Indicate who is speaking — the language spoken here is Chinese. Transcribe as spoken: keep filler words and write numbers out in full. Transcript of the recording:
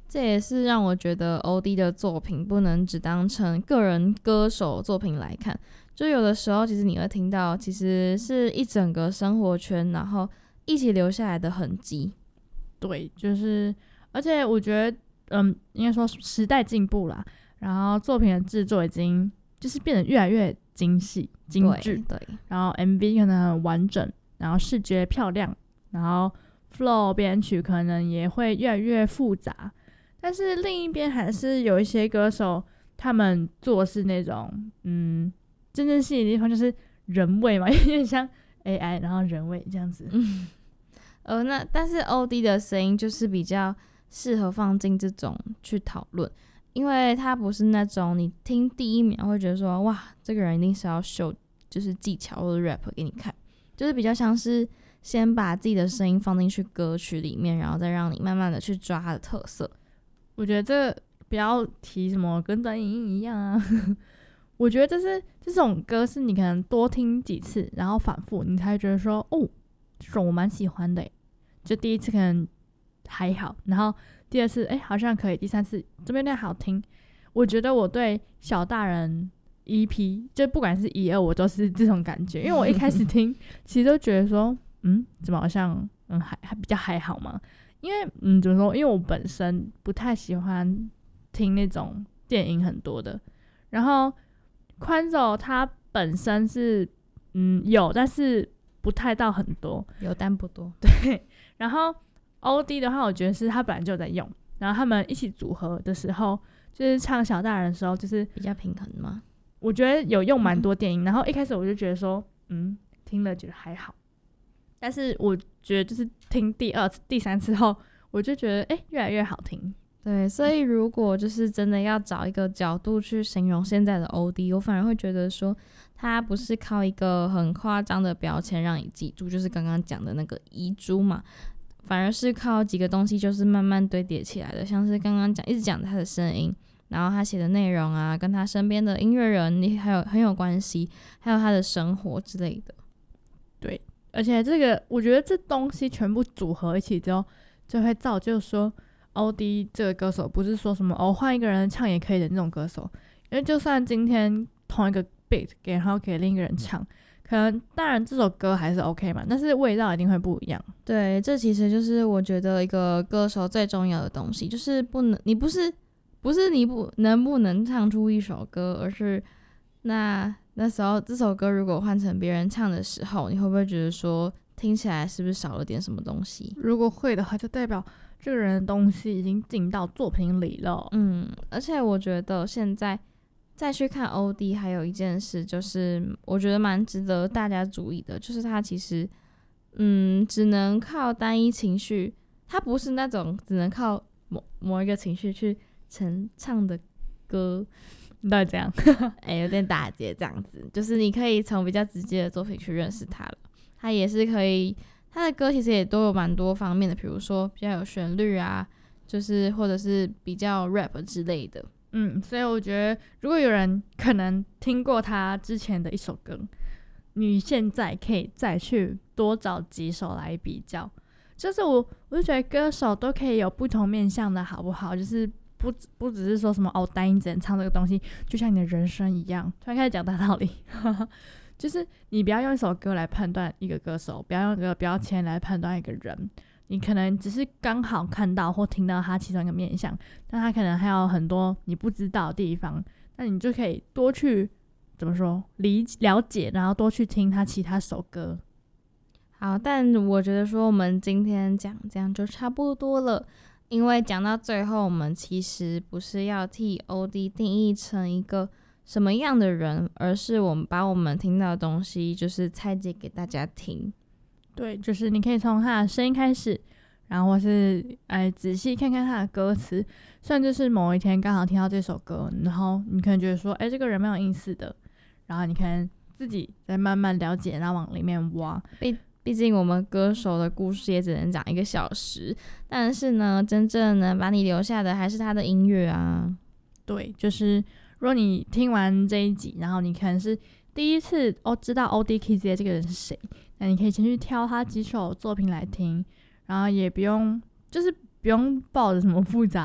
Speaker 1: 这也是让我觉得 O D 的作品不能只当成个人歌手作品来看，就有的时候其实你会听到其实是一整个生活圈然后一起留下来的痕迹。
Speaker 2: 对，就是而且我觉得嗯，应该说时代进步啦，然后作品的制作已经就是变得越来越精细精致，
Speaker 1: 对对，
Speaker 2: 然后 M V 可能很完整，然后视觉漂亮，然后 flow 编曲可能也会越来越复杂，但是另一边还是有一些歌手他们做的是那种嗯真正吸引的地方就是人味嘛，有点像 A I 然后人味这样子。
Speaker 1: 嗯，呃，那但是 O D 的声音就是比较适合放进这种去讨论，因为它不是那种你听第一秒会觉得说哇这个人一定是要秀就是技巧或者 rap 给你看，就是比较像是先把自己的声音放进去歌曲里面，然后再让你慢慢的去抓它的特色。
Speaker 2: 我觉得这不要提什么跟短影音一样啊我觉得这是这种歌是你可能多听几次然后反复你才会觉得说哦这种我蛮喜欢的耶，就第一次可能还好，然后第二次哎好像可以，第三次这边有点好听。我觉得我对小大人 E P 就不管是一二我都是这种感觉，因为我一开始听其实都觉得说嗯怎么好像嗯还还比较还好嘛，因为嗯怎么说，因为我本身不太喜欢听那种电影很多的，然后宽走它本身是嗯有，但是不太到很多，
Speaker 1: 有但不多。
Speaker 2: 对，然后 O D 的话我觉得是他本来就在用，然后他们一起组合的时候就是唱小大人的时候就是
Speaker 1: 比较平衡吗？
Speaker 2: 我觉得有用蛮多电影、嗯、然后一开始我就觉得说嗯听了觉得还好，但是我觉得就是听第二次第三次后我就觉得哎越来越好听。
Speaker 1: 对，所以如果就是真的要找一个角度去形容现在的 O D， 我反而会觉得说它不是靠一个很夸张的标签让你记住，就是刚刚讲的那个遗珠嘛，反而是靠几个东西就是慢慢堆叠起来的，像是刚刚讲一直讲他的声音，然后他写的内容啊跟他身边的音乐人还有很有关系，还有他的生活之类的。
Speaker 2: 对，而且这个我觉得这东西全部组合一起之后就会造就说O D 这个歌手不是说什么哦换一个人唱也可以的那种歌手，因为就算今天同一个 beat 给然后给另一个人唱，可能当然这首歌还是 OK 嘛，但是味道一定会不一样。
Speaker 1: 对，这其实就是我觉得一个歌手最重要的东西，就是不能你不是不是你不能不能唱出一首歌，而是那那时候这首歌如果换成别人唱的时候，你会不会觉得说听起来是不是少了点什么东西？
Speaker 2: 如果会的话就代表这个人的东西已经进到作品里了。
Speaker 1: 嗯，而且我觉得现在再去看 O D 还有一件事就是我觉得蛮值得大家注意的，就是他其实嗯只能靠单一情绪，他不是那种只能靠某某一个情绪去成唱的歌，
Speaker 2: 到底这样
Speaker 1: 哎、欸，有点打结这样子，就是你可以从比较直接的作品去认识他了，他也是可以他的歌其实也都有蛮多方面的，比如说比较有旋律啊，就是或者是比较 rap 之类的。
Speaker 2: 嗯，所以我觉得如果有人可能听过他之前的一首歌，你现在可以再去多找几首来比较，就是我我就觉得歌手都可以有不同面向的好不好，就是不不只是说什么哦单一只能唱这个东西，就像你的人生一样，突然开始讲大道理就是你不要用一首歌来判断一个歌手，不要用一个标签来判断一个人，你可能只是刚好看到或听到他其中一个面向，但他可能还有很多你不知道的地方，那你就可以多去怎么说理了解，然后多去听他其他首歌。
Speaker 1: 好，但我觉得说我们今天讲这样就差不多了，因为讲到最后我们其实不是要替 O D 定义成一个什么样的人，而是我们把我们听到的东西就是拆解给大家听。
Speaker 2: 对，就是你可以从他的声音开始，然后或是哎仔细看看他的歌词，甚至是某一天刚好听到这首歌，然后你可能觉得说哎这个人蛮有意思的，然后你可能自己再慢慢了解，然后往里面挖。
Speaker 1: 毕毕竟我们歌手的故事也只能讲一个小时，但是呢真正能把你留下的还是他的音乐啊。
Speaker 2: 对，就是如果你听完这一集，然后你可能是第一次哦知道 O D K Z 这个人是谁，那你可以先去挑他几首作品来听，然后也不用就是不用抱着什么复杂